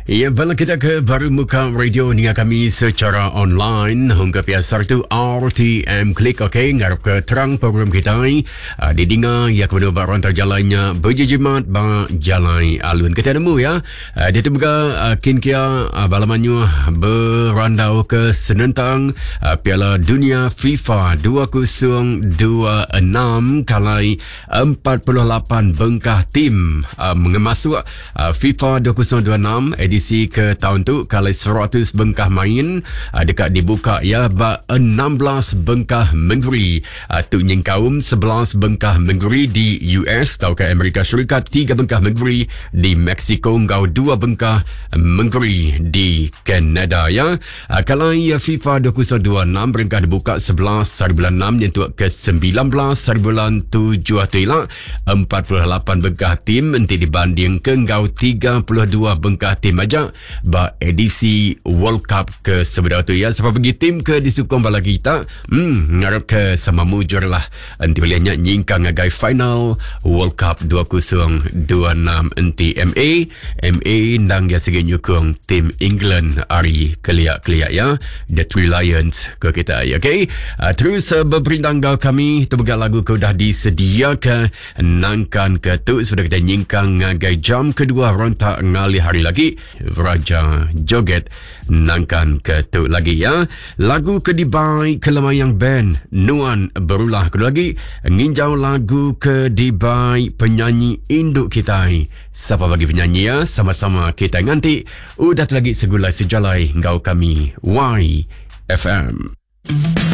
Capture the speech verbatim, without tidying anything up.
Ya, bala kita ke baru muka radio ni kami secara online hingga biasa tu R T M Klik, okey, ngarap ke terang program kita ni uh, didengar ya kepada baron terjalannya berjimat ba jalan alun kita nemu ya. Uh, dia tu juga uh, kin kia uh, balamanyu berandau ke senentang uh, Piala Dunia FIFA dua ribu dua puluh enam kalai empat puluh lapan bengkah tim uh, mengemasuk uh, FIFA dua ribu dua puluh enam edisi ke tahun tu kali seratus bengkah main uh, dekat dibuka ya ba enam belas bengkah menggeri uh, tu nyengkaum sebelas bengkah menggeri di U S atau ke Amerika Syarikat, tiga bengkah menggeri di Mexico, ngau dua bengkah menggeri di Kanada ya. Uh, kalau ya FIFA dua ribu dua puluh enam bengkah dibuka sebelas hari bulan enam nyentuh ke sembilan belas hari bulan tujuh tu ialah empat puluh lapan bengkah tim nanti dibanding ke ngau tiga puluh dua bengkah tim aja ba edisi World Cup ke sebelah tu ya. Sebab bagi tim ke disukong bala kita hmm ngarap ke sama mujur lah nanti bolehnya nyingkang agai final World Cup dua ribu dua puluh enam nanti M A M A ndang ya segi nyukung tim England hari keliak-keliak ya, The Three Lions ke kita ya. Okay, uh, terus uh, berperindang kami terbuka lagu ke dah disediakan nangkan ke tu sudah kita nyingkang agai jam kedua rontak ngali hari lagi Raja Joget nangkan ke tu lagi ya. Lagu kedibai kelemayang band Nuan berulah kedua lagi nginjau lagu kedibai penyanyi induk kita. Siapa bagi penyanyi ya, sama-sama kita nganti udah lagi segulai sejalai ngau kami Y F M.